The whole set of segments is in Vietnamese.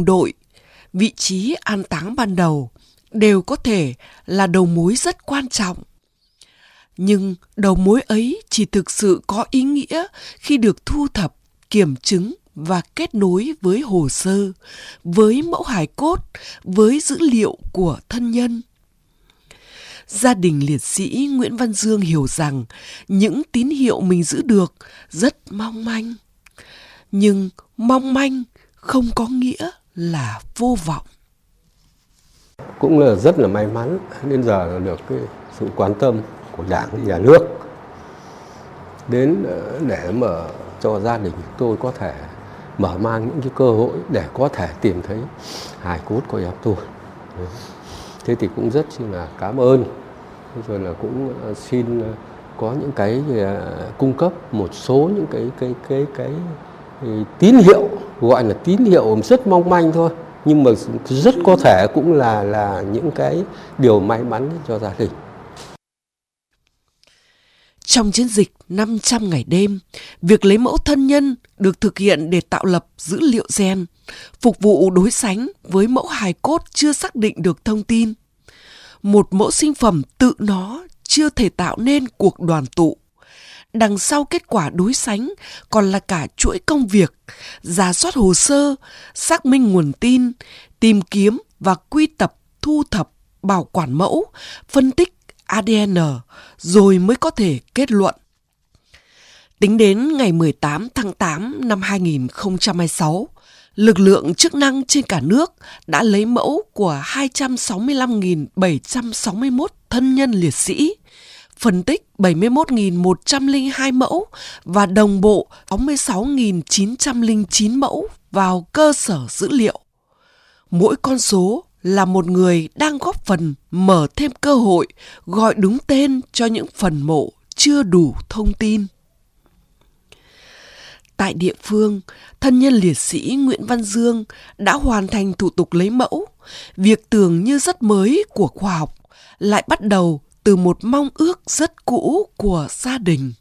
đồng đội, vị trí an táng ban đầu đều có thể là đầu mối rất quan trọng. Nhưng đầu mối ấy chỉ thực sự có ý nghĩa khi được thu thập, kiểm chứng và kết nối với hồ sơ, với mẫu hài cốt, với dữ liệu của thân nhân. Gia đình liệt sĩ Nguyễn Văn Dương hiểu rằng những tín hiệu mình giữ được rất mong manh. Nhưng mong manh không có nghĩa là vô vọng. Cũng là rất là may mắn đến giờ là được cái sự quan tâm của Đảng, Nhà nước đến để mà cho gia đình tôi có thể mở mang những cái cơ hội để có thể tìm thấy hài cốt của em tôi. Thế thì cũng rất là cảm ơn. Rồi là cũng xin có những cái cung cấp một số những cái tín hiệu, gọi là tín hiệu rất mong manh thôi, nhưng mà rất có thể cũng là những cái điều may mắn cho gia đình. Trong chiến dịch 500 ngày đêm, việc lấy mẫu thân nhân được thực hiện để tạo lập dữ liệu gen, phục vụ đối sánh với mẫu hài cốt chưa xác định được thông tin. Một mẫu sinh phẩm tự nó chưa thể tạo nên cuộc đoàn tụ. Đằng sau kết quả đối sánh còn là cả chuỗi công việc, rà soát hồ sơ, xác minh nguồn tin, tìm kiếm và quy tập, thu thập, bảo quản mẫu, phân tích ADN, rồi mới có thể kết luận. Tính đến ngày 18 tháng 8 năm 2026, lực lượng chức năng trên cả nước đã lấy mẫu của 265.761 thân nhân liệt sĩ, phân tích 71.102 mẫu và đồng bộ 66.909 mẫu vào cơ sở dữ liệu. Mỗi con số là một người đang góp phần mở thêm cơ hội gọi đúng tên cho những phần mộ chưa đủ thông tin. Tại địa phương, thân nhân liệt sĩ Nguyễn Văn Dương đã hoàn thành thủ tục lấy mẫu. Việc tưởng như rất mới của khoa học lại bắt đầu từ một mong ước rất cũ của gia đình.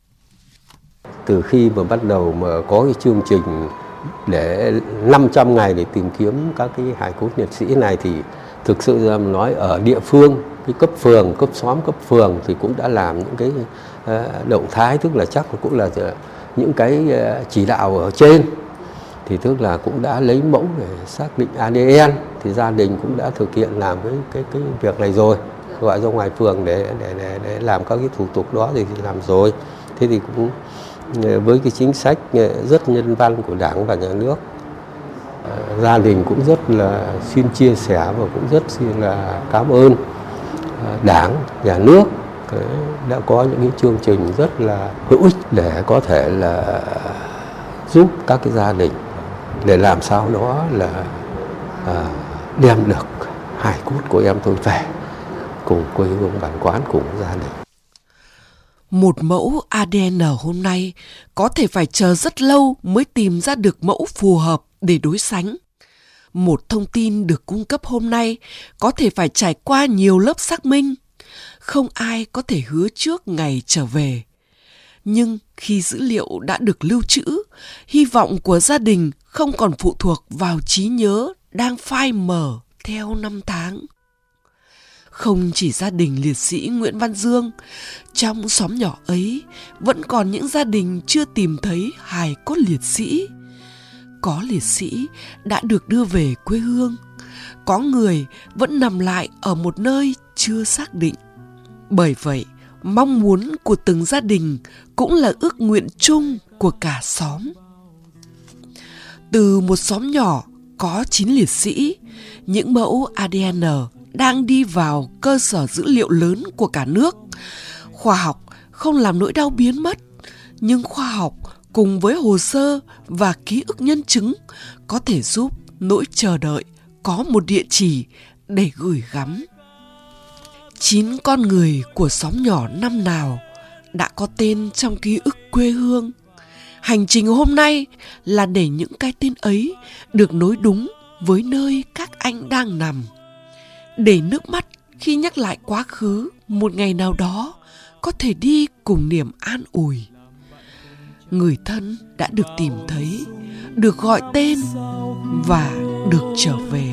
Từ khi mà bắt đầu mà có cái chương trình để 500 ngày để tìm kiếm các cái hài cốt liệt sĩ này thì thực sự ra mà nói ở địa phương, cái cấp phường, cấp xóm, cấp phường thì cũng đã làm những cái động thái, tức là chắc cũng là những cái chỉ đạo ở trên, thì tức là cũng đã lấy mẫu để xác định ADN, thì gia đình cũng đã thực hiện làm cái việc này rồi, gọi ra ngoài phường để làm các cái thủ tục đó thì làm rồi. Thế thì cũng với cái chính sách rất nhân văn của Đảng và Nhà nước, gia đình cũng rất là xin chia sẻ và cũng rất xin là cảm ơn Đảng, Nhà nước đã có những cái chương trình rất là hữu ích để có thể là giúp các cái gia đình để làm sao đó là đem được hài cốt của em tôi về cùng quê hương bản quán, cùng gia đình. Một mẫu ADN hôm nay có thể phải chờ rất lâu mới tìm ra được mẫu phù hợp để đối sánh. Một thông tin được cung cấp hôm nay có thể phải trải qua nhiều lớp xác minh. Không ai có thể hứa trước ngày trở về. Nhưng khi dữ liệu đã được lưu trữ, hy vọng của gia đình không còn phụ thuộc vào trí nhớ đang phai mờ theo năm tháng. Không chỉ gia đình liệt sĩ Nguyễn Văn Dương, trong xóm nhỏ ấy vẫn còn những gia đình chưa tìm thấy hài cốt liệt sĩ. Có liệt sĩ đã được đưa về quê hương, có người vẫn nằm lại ở một nơi chưa xác định. Bởi vậy, mong muốn của từng gia đình cũng là ước nguyện chung của cả xóm. Từ một xóm nhỏ có 9 liệt sĩ, những mẫu ADN đang đi vào cơ sở dữ liệu lớn của cả nước. Khoa học không làm nỗi đau biến mất, nhưng khoa học cùng với hồ sơ và ký ức nhân chứng có thể giúp nỗi chờ đợi có một địa chỉ để gửi gắm. 9 con người của xóm nhỏ năm nào đã có tên trong ký ức quê hương. Hành trình hôm nay là để những cái tên ấy được nối đúng với nơi các anh đang nằm. Để nước mắt khi nhắc lại quá khứ một ngày nào đó có thể đi cùng niềm an ủi. Người thân đã được tìm thấy, được gọi tên và được trở về.